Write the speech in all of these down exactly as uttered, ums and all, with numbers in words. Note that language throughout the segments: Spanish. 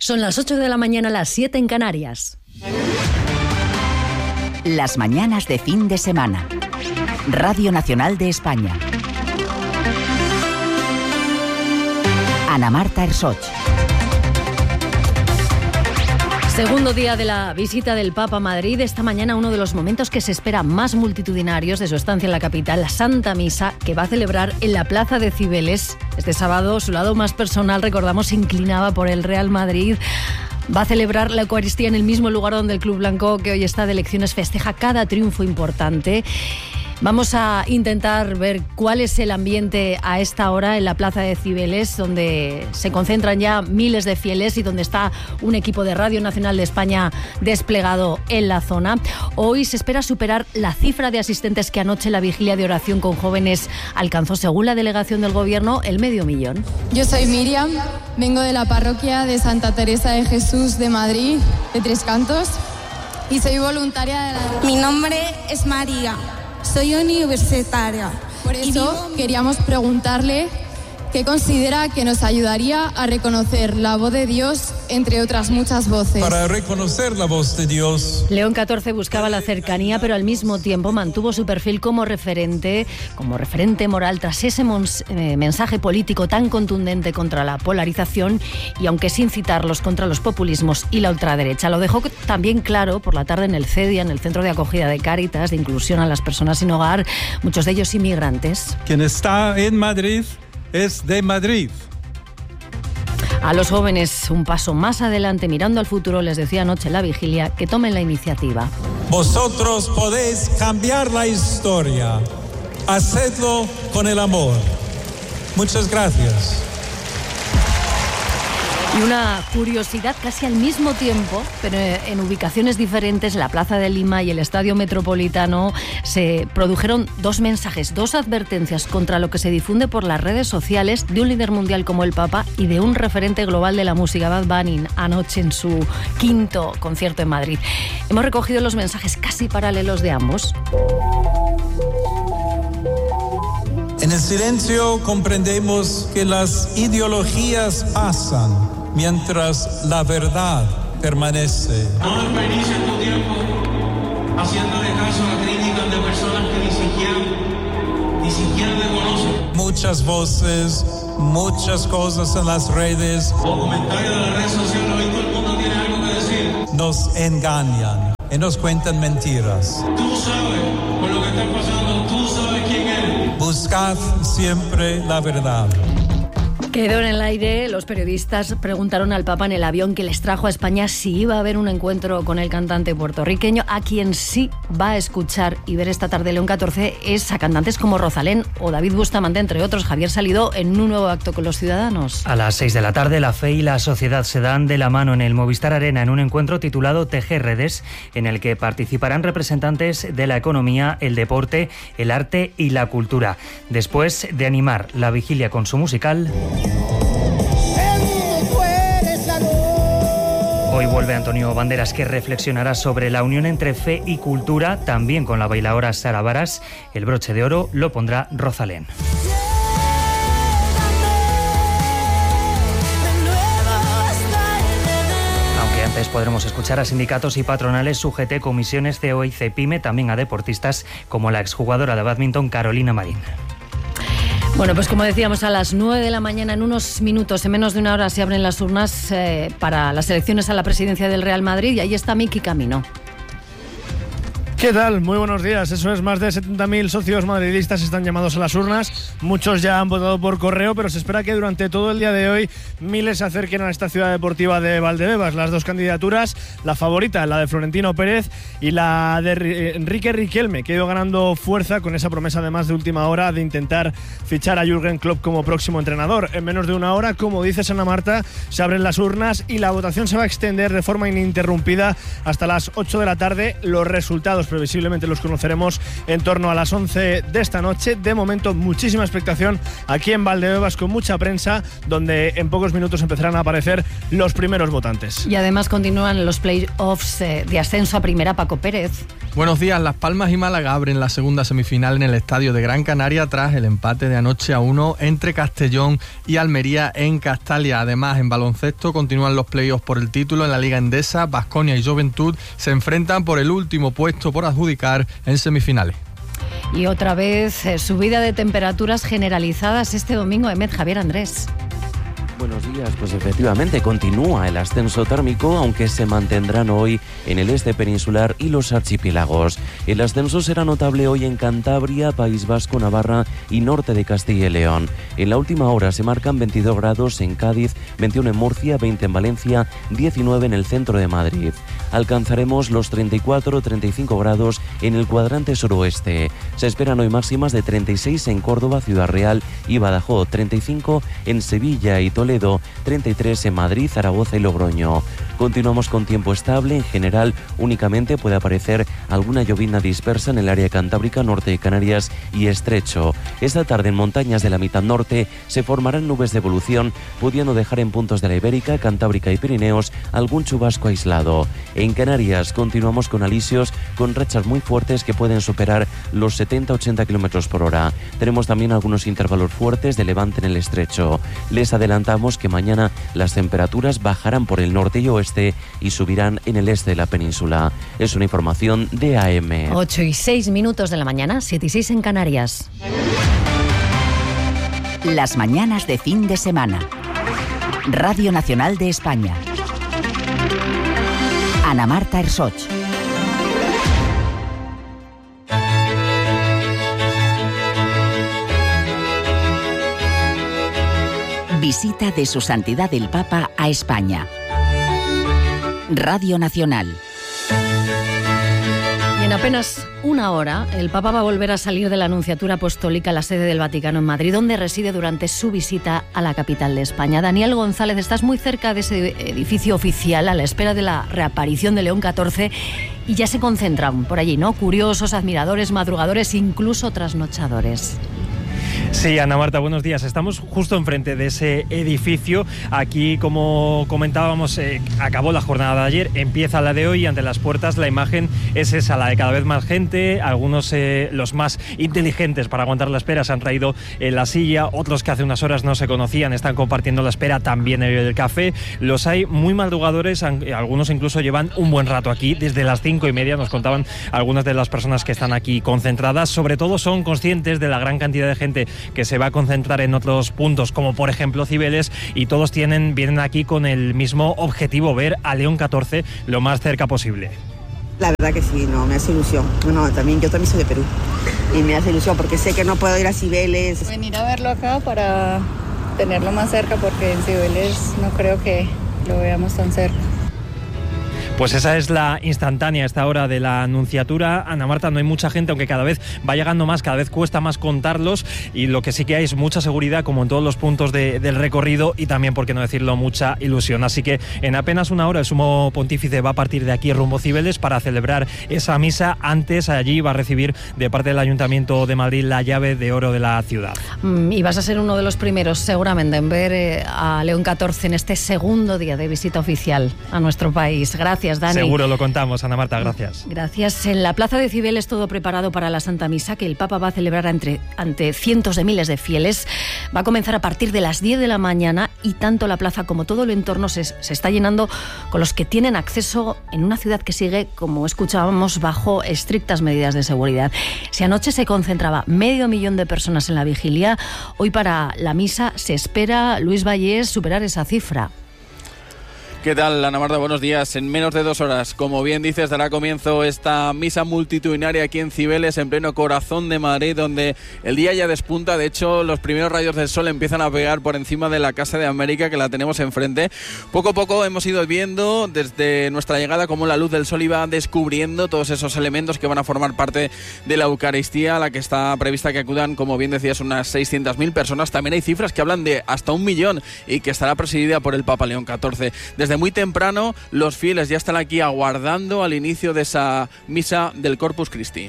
Son las ocho de la mañana, las siete en Canarias. Las mañanas de fin de semana. Radio Nacional de España. Ana Marta Ersoch. Segundo día de la visita del Papa a Madrid. Esta mañana uno de los momentos que se espera más multitudinarios de su estancia en la capital, la Santa Misa, que va a celebrar en la Plaza de Cibeles. Este sábado, su lado más personal, recordamos, se inclinaba por el Real Madrid. Va a celebrar la Eucaristía en el mismo lugar donde el Club Blanco, que hoy está de elecciones, festeja cada triunfo importante. Vamos a intentar ver cuál es el ambiente a esta hora en la Plaza de Cibeles, donde se concentran ya miles de fieles y donde está un equipo de Radio Nacional de España desplegado en la zona. Hoy se espera superar la cifra de asistentes que anoche la vigilia de oración con jóvenes alcanzó, según la delegación del Gobierno, el medio millón. Yo soy Miriam, vengo de la parroquia de Santa Teresa de Jesús de Madrid, de Tres Cantos, y soy voluntaria de la... Mi nombre es María. Soy universitaria. Por eso queríamos preguntarle qué considera que nos ayudaría a reconocer la voz de Dios entre otras muchas voces. Para reconocer la voz de Dios. León catorce buscaba la cercanía, pero al mismo tiempo mantuvo su perfil como referente, como referente moral tras ese mons, eh, mensaje político tan contundente contra la polarización y aunque sin citarlos contra los populismos y la ultraderecha. Lo dejó también claro por la tarde en el CEDIA, en el Centro de Acogida de Cáritas, de inclusión a las personas sin hogar, muchos de ellos inmigrantes. Quien está en Madrid es de Madrid. A los jóvenes, un paso más adelante, mirando al futuro, les decía anoche en la vigilia que tomen la iniciativa. Vosotros podéis cambiar la historia. Hacedlo con el amor. Muchas gracias. Y una curiosidad casi al mismo tiempo, pero en ubicaciones diferentes, la Plaza de Lima y el Estadio Metropolitano, se produjeron dos mensajes, dos advertencias contra lo que se difunde por las redes sociales de un líder mundial como el Papa y de un referente global de la música, Bad Bunny, anoche en su quinto concierto en Madrid. Hemos recogido los mensajes casi paralelos de ambos. En el silencio comprendemos que las ideologías pasan mientras la verdad permanece. No desperdicies tu tiempo haciéndole caso a críticas de personas que ni siquiera, ni siquiera te conocen. Muchas voces, muchas cosas en las redes. O comentarios de las redes sociales, hoy todo el mundo tiene algo que decir. Nos engañan y nos cuentan mentiras. Tú sabes por lo que está pasando, tú sabes quién eres. Buscad siempre la verdad. Quedó en el aire. Los periodistas preguntaron al Papa en el avión que les trajo a España si iba a haber un encuentro con el cantante puertorriqueño. A quien sí va a escuchar y ver esta tarde León catorce es a cantantes como Rosalén o David Bustamante, entre otros. Javier Salido, en un nuevo acto con los ciudadanos. A las seis de la tarde, la fe y la sociedad se dan de la mano en el Movistar Arena en un encuentro titulado Tejer Redes, en el que participarán representantes de la economía, el deporte, el arte y la cultura. Después de animar la vigilia con su musical... Hoy vuelve Antonio Banderas, que reflexionará sobre la unión entre fe y cultura, también con la bailaora Sara Varas. El broche de oro lo pondrá Rosalén. Aunque antes podremos escuchar a sindicatos y patronales, U G T, comisiones, C E O y CEPIME, también a deportistas como la exjugadora de bádminton Carolina Marín. Bueno, pues como decíamos, a las nueve de la mañana, en unos minutos, en menos de una hora, se abren las urnas eh, para las elecciones a la presidencia del Real Madrid y ahí está Miki Camino. ¿Qué tal? Muy buenos días. Eso es, más de setenta mil socios madridistas están llamados a las urnas. Muchos ya han votado por correo, pero se espera que durante todo el día de hoy miles se acerquen a esta ciudad deportiva de Valdebebas. Las dos candidaturas, la favorita, la de Florentino Pérez, y la de Enrique Riquelme, que ha ido ganando fuerza con esa promesa además de última hora de intentar fichar a Jürgen Klopp como próximo entrenador. En menos de una hora, como dice Ana Marta, se abren las urnas y la votación se va a extender de forma ininterrumpida hasta las ocho de la tarde. Los resultados previsiblemente los conoceremos en torno a las once de esta noche. De momento, muchísima expectación aquí en Valdebebas, con mucha prensa, donde en pocos minutos empezarán a aparecer los primeros votantes. Y además continúan los play-offs de ascenso a primera. Paco Pérez. Buenos días. Las Palmas y Málaga abren la segunda semifinal en el estadio de Gran Canaria tras el empate de anoche a uno entre Castellón y Almería en Castalia. Además, en baloncesto continúan los playoffs por el título en la Liga Endesa. Baskonia y Joventut se enfrentan por el último puesto por adjudicar en semifinales. Y otra vez, eh, subida de temperaturas generalizadas este domingo. Emet, Javier Andrés. Buenos días, pues efectivamente continúa el ascenso térmico, aunque se mantendrán hoy en el este peninsular y los archipiélagos. El ascenso será notable hoy en Cantabria, País Vasco, Navarra y norte de Castilla y León. En la última hora se marcan veintidós grados en Cádiz, veintiuno en Murcia, veinte en Valencia, diecinueve en el centro de Madrid. Alcanzaremos los treinta y cuatro treinta y cinco grados en el cuadrante suroeste. Se esperan hoy máximas de treinta y seis en Córdoba, Ciudad Real y Badajoz, treinta y cinco en Sevilla y Toledo, treinta y tres en Madrid, Zaragoza y Logroño. Continuamos con tiempo estable. En general, únicamente puede aparecer alguna llovizna dispersa en el área cantábrica, norte de Canarias y Estrecho. Esta tarde en montañas de la mitad norte se formarán nubes de evolución, pudiendo dejar en puntos de la Ibérica, Cantábrica y Pirineos algún chubasco aislado. En Canarias continuamos con alisios con rachas muy fuertes que pueden superar los setenta a ochenta kilómetros por hora. Tenemos también algunos intervalos fuertes de levante en el Estrecho. Les adelantamos que mañana las temperaturas bajarán por el norte y oeste y subirán en el este de la península. Es una información de A M. ocho y seis minutos de la mañana, siete y seis en Canarias. Las mañanas de fin de semana. Radio Nacional de España. Ana Marta Ersoch. Visita de Su Santidad el Papa a España. Radio Nacional. Y en apenas una hora, el Papa va a volver a salir de la Nunciatura Apostólica a la sede del Vaticano en Madrid, donde reside durante su visita a la capital de España. Daniel González, estás muy cerca de ese edificio oficial a la espera de la reaparición de León catorce y ya se concentran por allí, ¿no? Curiosos, admiradores, madrugadores, incluso trasnochadores. Sí, Ana Marta, buenos días. Estamos justo enfrente de ese edificio. Aquí, como comentábamos, eh, acabó la jornada de ayer, empieza la de hoy y ante las puertas la imagen es esa, la de cada vez más gente. Algunos, eh, los más inteligentes para aguantar la espera, se han traído en la silla. Otros que hace unas horas no se conocían están compartiendo la espera también en el café. Los hay muy madrugadores, algunos incluso llevan un buen rato aquí. Desde las cinco y media nos contaban algunas de las personas que están aquí concentradas. Sobre todo son conscientes de la gran cantidad de gente que se va a concentrar en otros puntos, como por ejemplo Cibeles, y todos tienen, vienen aquí con el mismo objetivo, ver a León catorce lo más cerca posible. La verdad que sí, no, me hace ilusión. Bueno, también, yo también soy de Perú y me hace ilusión porque sé que no puedo ir a Cibeles. Venir a verlo acá para tenerlo más cerca, porque en Cibeles no creo que lo veamos tan cerca. Pues esa es la instantánea a esta hora de la Nunciatura. Ana Marta, no hay mucha gente, aunque cada vez va llegando más, cada vez cuesta más contarlos, y lo que sí que hay es mucha seguridad, como en todos los puntos de, del recorrido, y también, por qué no decirlo, mucha ilusión. Así que en apenas una hora el sumo pontífice va a partir de aquí rumbo Cibeles para celebrar esa misa. Antes allí va a recibir de parte del Ayuntamiento de Madrid la llave de oro de la ciudad. Mm, y vas a ser uno de los primeros seguramente en ver eh, a León catorce en este segundo día de visita oficial a nuestro país. Gracias, Dani. Seguro lo contamos, Ana Marta, gracias. Gracias. En la Plaza de Cibeles todo preparado para la Santa Misa que el Papa va a celebrar entre, ante cientos de miles de fieles. Va a comenzar a partir de las diez de la mañana y tanto la plaza como todo el entorno se, se está llenando con los que tienen acceso en una ciudad que sigue, como escuchábamos, bajo estrictas medidas de seguridad. Si anoche se concentraba medio millón de personas en la vigilia, hoy para la misa se espera, Luis Vallés, superar esa cifra. ¿Qué tal, Ana Marta? Buenos días. En menos de dos horas, como bien dices, dará comienzo esta misa multitudinaria aquí en Cibeles, en pleno corazón de Madrid, donde el día ya despunta. De hecho, los primeros rayos del sol empiezan a pegar por encima de la Casa de América, que la tenemos enfrente. Poco a poco hemos ido viendo desde nuestra llegada cómo la luz del sol iba descubriendo todos esos elementos que van a formar parte de la Eucaristía, a la que está prevista que acudan, como bien decías, unas seiscientas mil personas. También hay cifras que hablan de hasta un millón y que estará presidida por el Papa León catorce. Desde muy temprano los fieles ya están aquí aguardando al inicio de esa misa del Corpus Christi.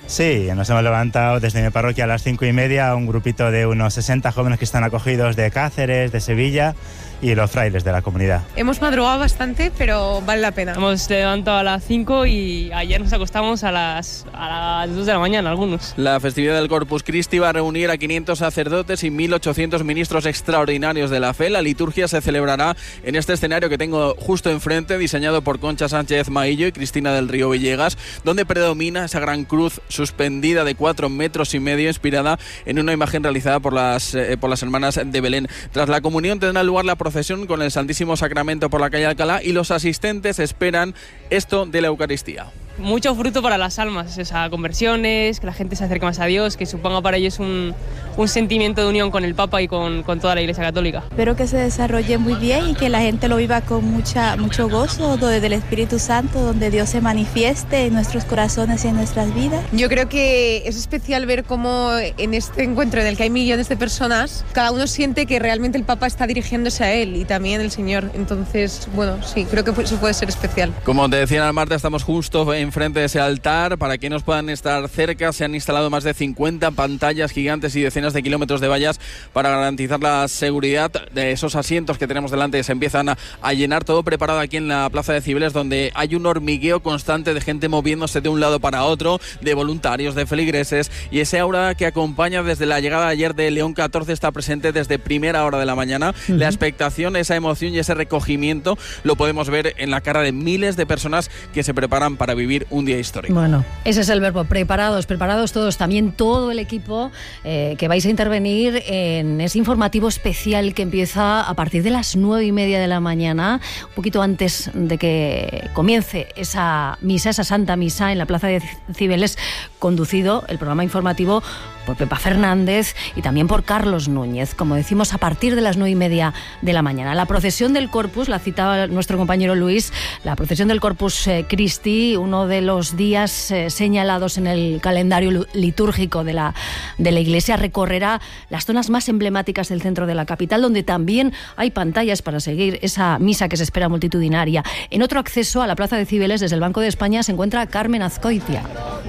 Sí, nos hemos levantado desde mi parroquia a las cinco y media, un grupito de unos sesenta jóvenes que están acogidos de Cáceres, de Sevilla y los frailes de la comunidad. Hemos madrugado bastante, pero vale la pena. Hemos levantado a las cinco y ayer nos acostamos a las, a las dos de la mañana algunos. La festividad del Corpus Christi va a reunir a quinientos sacerdotes y mil ochocientos ministros extraordinarios de la fe. La liturgia se celebrará en este escenario que tengo justo enfrente, diseñado por Concha Sánchez Maillo y Cristina del Río Villegas, donde predomina esa gran cruz suspendida de cuatro metros y medio, inspirada en una imagen realizada por las, eh, por las hermanas de Belén. Tras la comunión tendrá lugar la procesión con el Santísimo Sacramento por la calle Alcalá y los asistentes esperan esto de la Eucaristía. Mucho fruto para las almas, o sea, conversiones, que la gente se acerque más a Dios, que suponga para ellos un, un sentimiento de unión con el Papa y con, con toda la Iglesia Católica. Espero que se desarrolle muy bien y que la gente lo viva con mucha, mucho gozo desde el Espíritu Santo, donde Dios se manifieste en nuestros corazones y en nuestras vidas. Yo creo que es especial ver cómo en este encuentro en el que hay millones de personas, cada uno siente que realmente el Papa está dirigiéndose a él y también el Señor. Entonces, bueno, sí, creo que eso puede ser especial. Como te decía, en Marta, estamos justo en frente de ese altar. Para que nos puedan estar cerca, se han instalado más de cincuenta pantallas gigantes y decenas de kilómetros de vallas para garantizar la seguridad de esos asientos que tenemos delante. Se empiezan a, a llenar, todo preparado aquí en la Plaza de Cibeles, donde hay un hormigueo constante de gente moviéndose de un lado para otro, de voluntarios, de feligreses, y ese aura que acompaña desde la llegada de ayer de León catorce está presente desde primera hora de la mañana. Uh-huh. La expectación, esa emoción y ese recogimiento lo podemos ver en la cara de miles de personas que se preparan para vivir un día histórico. Bueno, ese es el verbo, preparados, preparados todos, también todo el equipo eh, que vais a intervenir en ese informativo especial que empieza a partir de las nueve y media de la mañana, un poquito antes de que comience esa misa, esa Santa Misa en la Plaza de Cibeles, conducido el programa informativo por Pepa Fernández y también por Carlos Núñez, como decimos, a partir de las nueve y media de la mañana. La procesión del Corpus, la citaba nuestro compañero Luis, la procesión del Corpus Christi, uno de los días eh, señalados en el calendario litúrgico de la, de la Iglesia, recorrerá las zonas más emblemáticas del centro de la capital, donde también hay pantallas para seguir esa misa que se espera multitudinaria. En otro acceso a la Plaza de Cibeles, desde el Banco de España, se encuentra Carmen Azcoitia.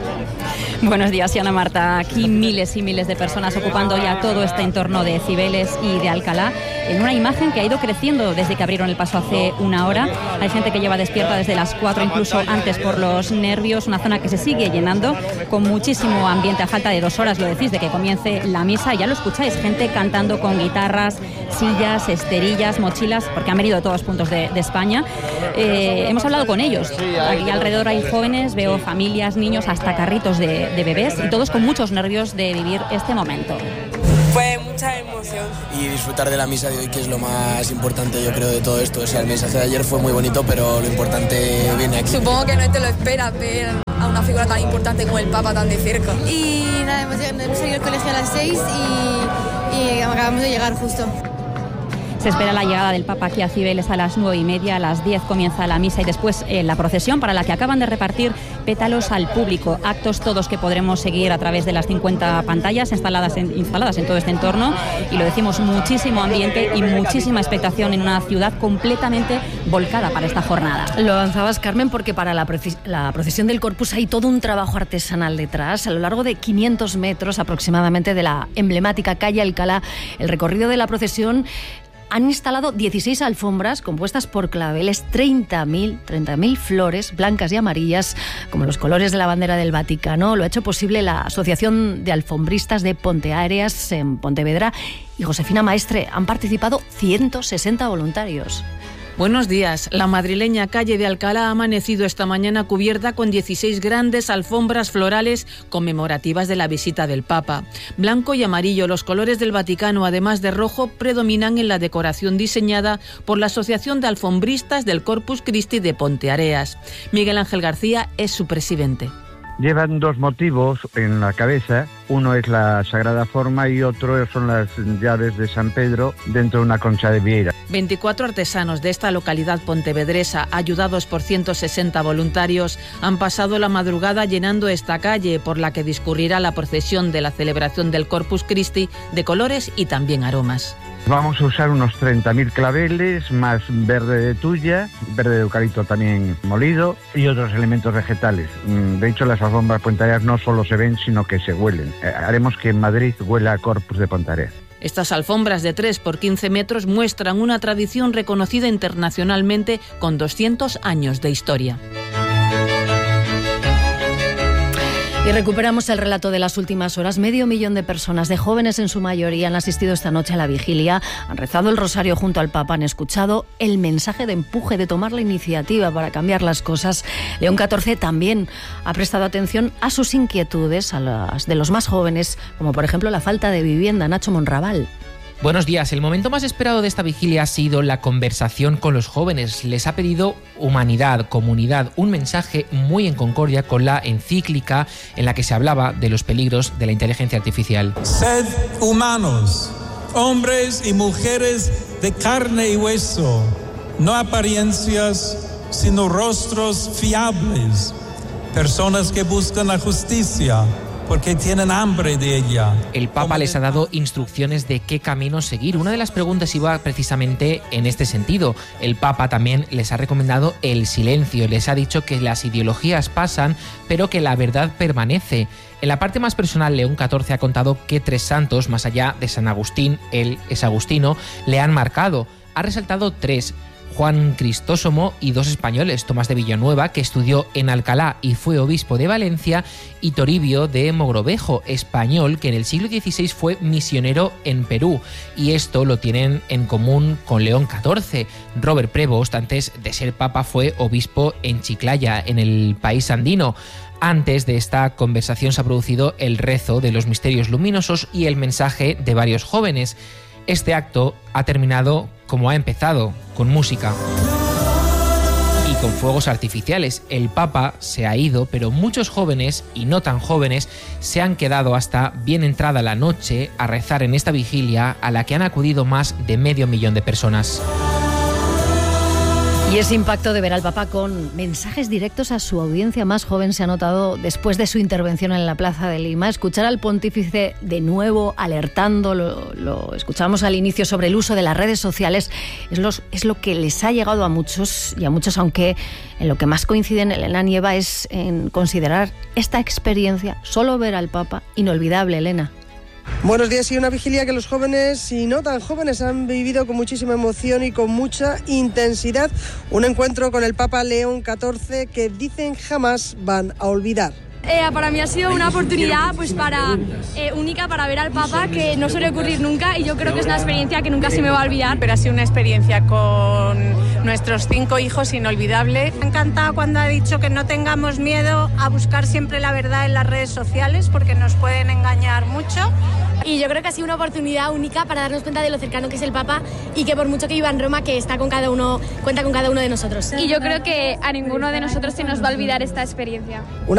Buenos días, Ana Marta. Aquí miles y miles de personas ocupando ya todo este entorno de Cibeles y de Alcalá, en una imagen que ha ido creciendo desde que abrieron el paso hace una hora. Hay gente que lleva despierta desde las cuatro, incluso antes, por los nervios. Una zona que se sigue llenando con muchísimo ambiente a falta de dos horas, lo decís, de que comience la misa. Ya lo escucháis, gente cantando con guitarras, sillas, esterillas, mochilas, porque han venido de todos puntos de, de España. Eh, hemos hablado con ellos. Aquí alrededor hay jóvenes, veo familias, niños, hasta carritos de, de bebés, y todos con muchos nervios de vivir este momento. Fue mucha emoción. Y disfrutar de la misa de hoy, que es lo más importante, yo creo, de todo esto. O sea, el mensaje de ayer fue muy bonito, pero lo importany viene aquí. Supongo que no te lo esperas ver a una figura tan importante como el Papa tan de cerca. Y nada, hemos, hemos salido del colegio a las seis y, y acabamos de llegar justo. Se espera la llegada del Papa aquí a Cibeles a las nueve y media, a las diez comienza la misa y después eh, la procesión, para la que acaban de repartir pétalos al público. Actos todos que podremos seguir a través de las cincuenta pantallas instaladas en, instaladas en todo este entorno, y lo decimos, muchísimo ambiente y muchísima expectación en una ciudad completamente volcada para esta jornada. Lo avanzabas, Carmen, porque para la, la procesión del Corpus hay todo un trabajo artesanal detrás. A lo largo de quinientos metros aproximadamente de la emblemática calle Alcalá, el recorrido de la procesión, han instalado dieciséis alfombras compuestas por claveles, treinta mil flores blancas y amarillas, como los colores de la bandera del Vaticano. Lo ha hecho posible la Asociación de Alfombristas de Ponteareas en Pontevedra y Josefina Maestre. Han participado ciento sesenta voluntarios. Buenos días. La madrileña calle de Alcalá ha amanecido esta mañana cubierta con dieciséis grandes alfombras florales conmemorativas de la visita del Papa. Blanco y amarillo, los colores del Vaticano, además de rojo, predominan en la decoración diseñada por la Asociación de Alfombristas del Corpus Christi de Ponteareas. Miguel Ángel García es su presidente. Llevan dos motivos en la cabeza, uno es la Sagrada Forma y otro son las llaves de San Pedro dentro de una concha de vieira. veinticuatro artesanos de esta localidad pontevedresa, ayudados por ciento sesenta voluntarios, han pasado la madrugada llenando esta calle, por la que discurrirá la procesión de la celebración del Corpus Christi, de colores y también aromas. Vamos a usar unos treinta mil claveles, más verde de tuya, verde de eucalipto también molido y otros elementos vegetales. De hecho, las alfombras puenteareas no solo se ven, sino que se huelen. Haremos que en Madrid huela a Corpus de Pontarea. Estas alfombras de tres por quince metros muestran una tradición reconocida internacionalmente con doscientos años de historia. Y recuperamos el relato de las últimas horas. Medio millón de personas, de jóvenes en su mayoría, han asistido esta noche a la vigilia, han rezado el rosario junto al Papa, han escuchado el mensaje de empuje, de tomar la iniciativa para cambiar las cosas. León catorce también ha prestado atención a sus inquietudes, a las de los más jóvenes, como por ejemplo la falta de vivienda. Nacho Monraval. Buenos días. El momento más esperado de esta vigilia ha sido la conversación con los jóvenes. Les ha pedido humanidad, comunidad, un mensaje muy en concordia con la encíclica en la que se hablaba de los peligros de la inteligencia artificial. Sed humanos, hombres y mujeres de carne y hueso, no apariencias, sino rostros fiables, personas que buscan la justicia, porque tienen hambre de ella. El Papa les ha dado instrucciones de qué camino seguir. Una de las preguntas iba precisamente en este sentido. El Papa también les ha recomendado el silencio. Les ha dicho que las ideologías pasan, pero que la verdad permanece. En la parte más personal, León catorce ha contado que tres santos, más allá de San Agustín, él es agustino, le han marcado. Ha resaltado tres: Juan Cristóstomo y dos españoles, Tomás de Villanueva, que estudió en Alcalá y fue obispo de Valencia, y Toribio de Mogrovejo, español, que en el siglo dieciséis fue misionero en Perú. Y esto lo tienen en común con León catorce. Robert Prevost, antes de ser papa, fue obispo en Chiclaya, en el país andino. Antes de esta conversación se ha producido el rezo de los misterios luminosos y el mensaje de varios jóvenes. Este acto ha terminado como ha empezado, con música y con fuegos artificiales. El Papa se ha ido, pero muchos jóvenes y no tan jóvenes se han quedado hasta bien entrada la noche a rezar en esta vigilia a la que han acudido más de medio millón de personas. Y ese impacto de ver al Papa con mensajes directos a su audiencia más joven se ha notado después de su intervención en la Plaza de Lima. Escuchar al pontífice de nuevo alertando, lo, lo escuchamos al inicio, sobre el uso de las redes sociales, es, los, es lo que les ha llegado a muchos y a muchos, aunque en lo que más coinciden Elena Nieva es en considerar esta experiencia, solo ver al Papa, inolvidable. Elena. Buenos días. Y una vigilia que los jóvenes y no tan jóvenes han vivido con muchísima emoción y con mucha intensidad. Un encuentro con el Papa León catorce que dicen jamás van a olvidar. Eh, para mí ha sido una oportunidad pues para eh, única para ver al Papa, que no suele ocurrir nunca, y yo creo que es una experiencia que nunca se me va a olvidar. Pero ha sido una experiencia con nuestros cinco hijos inolvidable. Me ha encantado cuando ha dicho que no tengamos miedo a buscar siempre la verdad en las redes sociales, porque nos pueden engañar mucho. Y yo creo que ha sido una oportunidad única para darnos cuenta de lo cercano que es el Papa, y que por mucho que viva en Roma, que está con cada uno, cuenta con cada uno de nosotros. Y yo creo que a ninguno de nosotros se nos va a olvidar esta experiencia. Una